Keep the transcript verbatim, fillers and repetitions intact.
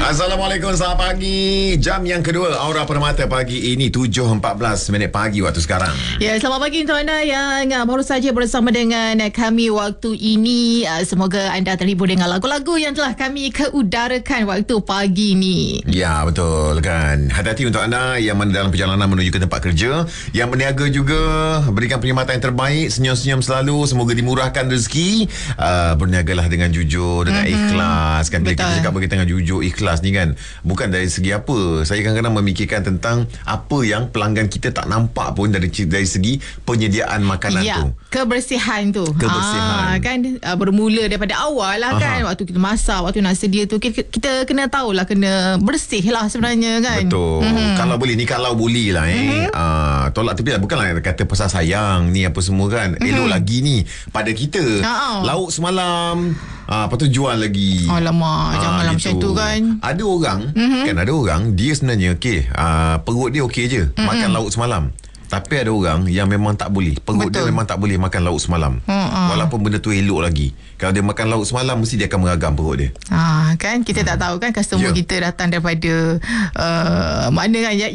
Assalamualaikum, selamat pagi. Jam yang kedua Aura Permata pagi ini tujuh empat belas minit pagi waktu sekarang. Ya, selamat pagi untuk anda yang uh, baru saja bersama dengan uh, kami waktu ini. Uh, semoga anda terhibur dengan lagu-lagu yang telah kami keudarakan waktu pagi ni. Ya, betul kan. Hati-hati untuk anda yang dalam perjalanan menuju ke tempat kerja, yang berniaga juga, berikan perkhidmatan yang terbaik, senyum-senyum selalu, semoga dimurahkan rezeki. Uh, berniagalah dengan jujur, dengan mm-hmm. ikhlas kan. Bila kita cakap berkaitan dengan jujur, ikhlas ni kan, bukan dari segi apa. Saya kadang-kadang memikirkan tentang apa yang pelanggan kita tak nampak pun dari dari segi penyediaan makanan ya, tu. Kebersihan tu. Kebersihan. Ah, kan uh, bermula daripada awal lah. Aha. Kan. Waktu kita masak, waktu nak sedia tu, kita, kita kena tahulah, kena bersih lah sebenarnya kan. Betul. Mm-hmm. Kalau boleh ni, kalau boleh lah eh. Mm-hmm. Uh, tolak tepi lah. Bukanlah kata pasal sayang ni apa semua kan. Mm-hmm. Elok lagi ni pada kita. Uh-oh. Lauk semalam, Ah, lepas tu jual lagi. Alamak, ah, janganlah gitu. Macam tu kan. Ada orang, mm-hmm. kan ada orang, dia sebenarnya okey, ah, perut dia okey je, mm-hmm. makan lauk semalam. Tapi ada orang yang memang tak boleh. Perut Betul. dia memang tak boleh makan lauk semalam. Hmm, Walaupun benda tu elok lagi. Kalau dia makan lauk semalam, mesti dia akan meragam perut dia. Ah, kan kita hmm. tak tahu kan customer yeah. kita datang daripada uh, mana kan.